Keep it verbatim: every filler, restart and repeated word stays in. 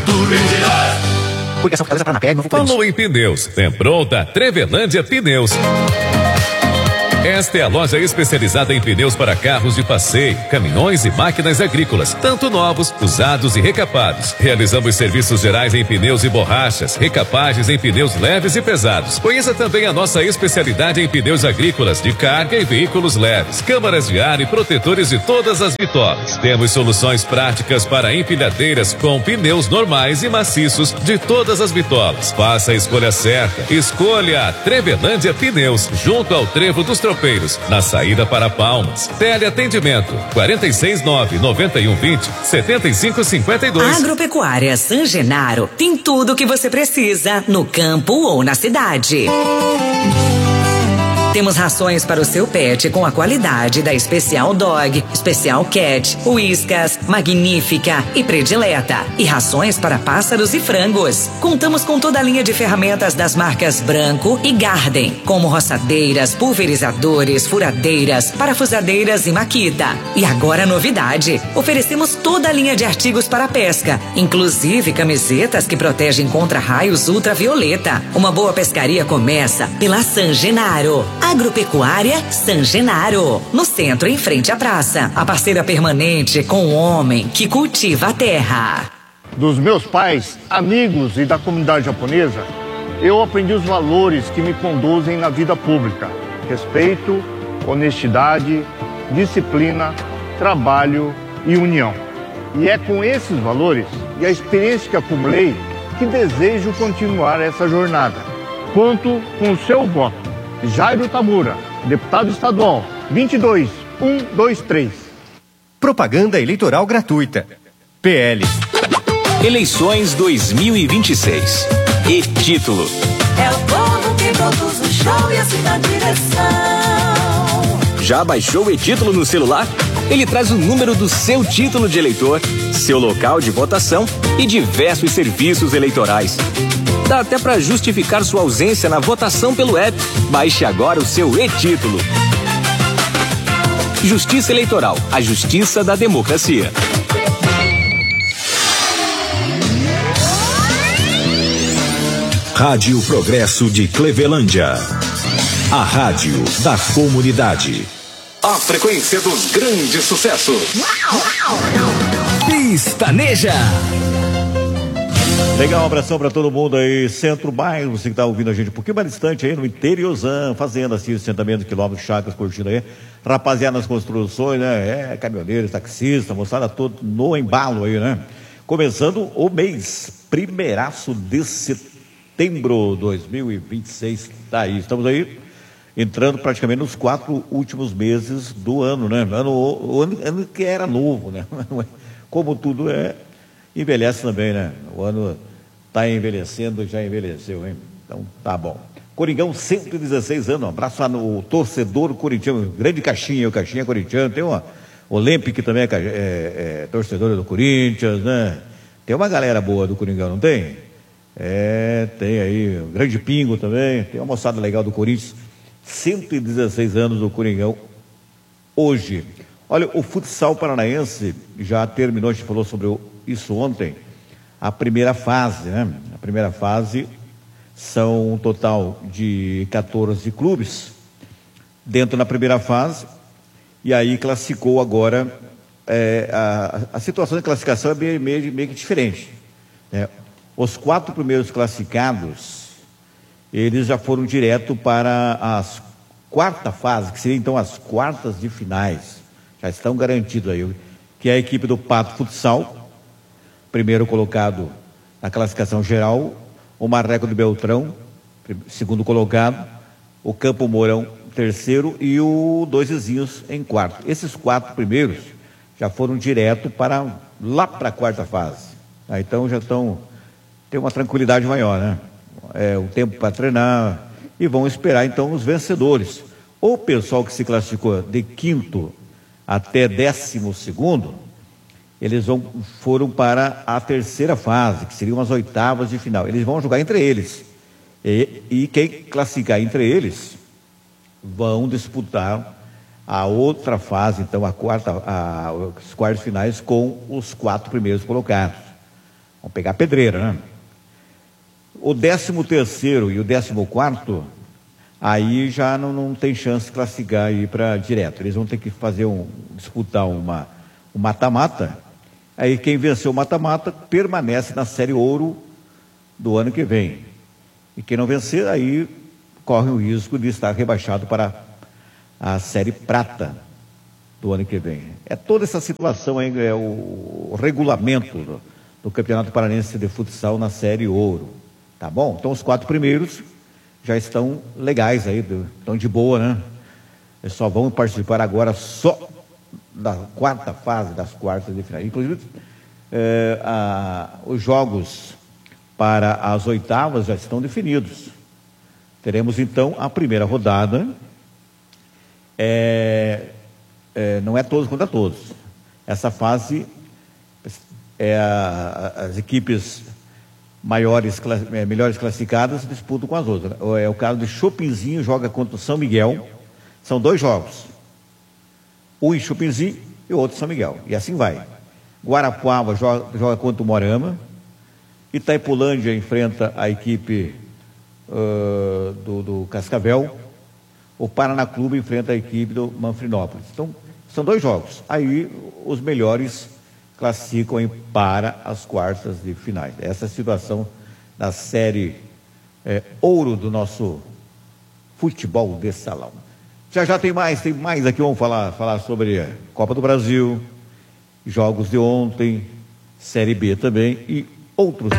Publicação Fortaleza, Paranapié, Novo Prêmio. Falou em pneus. Tem pronta Trevelândia Pneus. Esta é a loja especializada em pneus para carros de passeio, caminhões e máquinas agrícolas, tanto novos, usados e recapados. Realizamos serviços gerais em pneus e borrachas, recapagens em pneus leves e pesados. Conheça também a nossa especialidade em pneus agrícolas de carga e veículos leves, câmaras de ar e protetores de todas as bitolas. Temos soluções práticas para empilhadeiras com pneus normais e maciços de todas as bitolas. Faça a escolha certa. Escolha a Trevelândia Pneus, junto ao Trevo dos Tropeiros, na saída para Palmas. Teleatendimento quarenta e seis, nove, noventa e um, vinte, setenta e cinco, cinquenta e dois. Agropecuária San Genaro tem tudo o que você precisa no campo ou na cidade. Temos rações para o seu pet com a qualidade da Especial Dog, Especial Cat, Whiskas, Magnífica e Predileta. E rações para pássaros e frangos. Contamos com toda a linha de ferramentas das marcas Branco e Garden, como roçadeiras, pulverizadores, furadeiras, parafusadeiras e Makita. E agora novidade, oferecemos toda a linha de artigos para pesca, inclusive camisetas que protegem contra raios ultravioleta. Uma boa pescaria começa pela San Genaro. Agropecuária San Genaro, no centro, em frente à praça. A parceira permanente com o homem que cultiva a terra. Dos meus pais, amigos e da comunidade japonesa, eu aprendi os valores que me conduzem na vida pública: respeito, honestidade, disciplina, trabalho e união. E é com esses valores e a experiência que acumulei que desejo continuar essa jornada. Conto com o seu voto. Jairo Tamura, deputado estadual, vinte e dois, um dois três. Propaganda eleitoral gratuita. P L. Eleições dois mil e vinte e seis. E título. É o povo que produz o show e assim dá direção. Já baixou o e-título no celular? Ele traz o número do seu título de eleitor, seu local de votação e diversos serviços eleitorais. Dá até para justificar sua ausência na votação pelo app. Baixe agora o seu e-título. Justiça Eleitoral, a justiça da democracia. Rádio Progresso de Clevelândia. A rádio da comunidade. A frequência dos grandes sucessos. Pistaneja. Legal, um abração para todo mundo aí, Centro Bairro, você que está ouvindo a gente um pouquinho mais distante aí, no interiorzão, fazendo assim, assentamento, quilômetros, chácaras, curtindo aí, rapaziada nas construções, né, é, caminhoneiros, taxistas, moçada toda no embalo aí, né, começando o mês, primeiraço de setembro de dois mil e vinte e seis, tá aí, estamos aí, entrando praticamente nos quatro últimos meses do ano, né, ano, o ano, ano que era novo, né, como tudo é, envelhece também, né, o ano está envelhecendo, já envelheceu, hein? Então tá bom. Coringão, cento e dezesseis anos, um abraço lá no torcedor corintiano, grande Caixinha, o Caixinha corintiano, tem uma Olympic que também é, é, é torcedora do Corinthians, né? Tem uma galera boa do Coringão, não tem? É, tem aí o grande Pingo também, tem uma moçada legal do Corinthians, cento e dezesseis anos do Coringão hoje. Olha, o futsal paranaense já terminou, a gente falou sobre isso ontem, a primeira fase, né? A primeira fase são um total de quatorze clubes dentro da primeira fase, e aí classificou agora, é, a, a situação de classificação é meio, meio, meio que diferente, né? Os quatro primeiros classificados, eles já foram direto para as quarta fase, que seria então as quartas de finais, já estão garantidos aí, que é a equipe do Pato Futsal, primeiro colocado na classificação geral, o Marreco do Beltrão, segundo colocado, o Campo Mourão, terceiro, e o Dois Vizinhos em quarto. Esses quatro primeiros já foram direto para lá para a quarta fase. Ah, então já estão, tem uma tranquilidade maior, né? É, o tempo para treinar, e vão esperar então os vencedores. O pessoal que se classificou de quinto até décimo segundo, eles vão, foram para a terceira fase, que seriam as oitavas de final. Eles vão jogar entre eles. E, e quem classificar entre eles vão disputar a outra fase, então a quarta, a, os quartos finais com os quatro primeiros colocados. Vamos pegar a pedreira, né? O décimo terceiro e o décimo quarto, aí já não, não tem chance de classificar aí para direto. Eles vão ter que fazer um, disputar uma, um mata-mata. Aí quem venceu o mata-mata permanece na Série Ouro do ano que vem. E quem não vencer, aí corre o risco de estar rebaixado para a Série Prata do ano que vem. É toda essa situação aí, é o, o regulamento do, do Campeonato Paranense de Futsal na Série Ouro. Tá bom? Então os quatro primeiros já estão legais aí, estão de boa, né? Eles só vão participar agora só da quarta fase, das quartas de final. Inclusive, é, a, os jogos para as oitavas já estão definidos. Teremos então a primeira rodada. É, é, não é todos contra todos. Essa fase é a, as equipes maiores, é, melhores classificadas disputam com as outras. É o caso de Chopinzinho, joga contra o São Miguel. São dois jogos. Um em Chopinzinho e o outro em São Miguel. E assim vai. Guarapuava joga, joga contra o Moarama. Itaipulândia enfrenta a equipe uh, do, do Cascavel. O Paraná Clube enfrenta a equipe do Manfrinópolis. Então, são dois jogos. Aí os melhores classificam para as quartas de finais. Essa é a situação da série é, ouro do nosso futebol de salão. Já já tem mais, tem mais aqui, vamos falar, falar sobre Copa do Brasil, jogos de ontem, Série B também e outros